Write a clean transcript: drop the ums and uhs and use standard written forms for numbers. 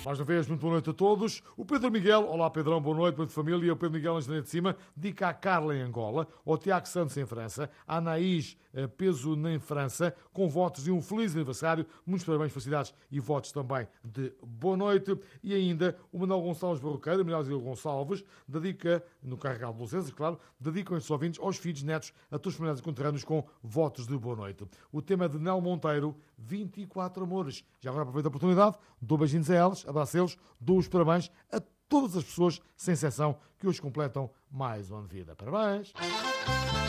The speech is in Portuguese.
Mais uma vez, muito boa noite a todos. O Pedro Miguel, olá Pedrão, boa noite, boa noite família. O Pedro Miguel, na de cima, dedica à Carla em Angola, ao Tiago Santos em França, à Anaís Peso em França, com votos de um feliz aniversário, muitos parabéns, felicidades e votos também de boa noite. E ainda o Manuel Gonçalves Barroqueiro, Manuel Gonçalves, dedica, no carregado de Lucenses, claro, dedicam estes ouvintes aos filhos, netos, a todos os familiares e conterrâneos com votos de boa noite. O tema é de Nel Monteiro, 24 amores. Já agora aproveito a oportunidade, dou beijinhos a eles, abraço a eles, dou os parabéns a todas as pessoas, sem exceção, que hoje completam mais um ano de vida. Parabéns!